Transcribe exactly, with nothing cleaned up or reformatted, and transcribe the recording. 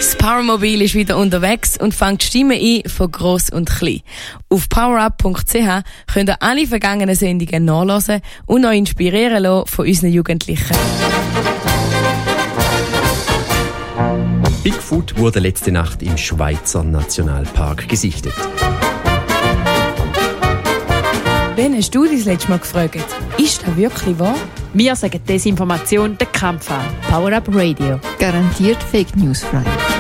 Das Powermobil ist wieder unterwegs und fängt Stimmen ein von gross und klein. Auf powerup punkt c h könnt ihr alle vergangenen Sendungen nachhören und euch inspirieren lassen von unseren Jugendlichen. Bigfoot wurde letzte Nacht im Schweizer Nationalpark gesichtet. Wen hast du das letzte Mal gefragt? Ist das wirklich wahr? Wir sagen Desinformation den Kampf an. Power Up Radio. Garantiert Fake News frei.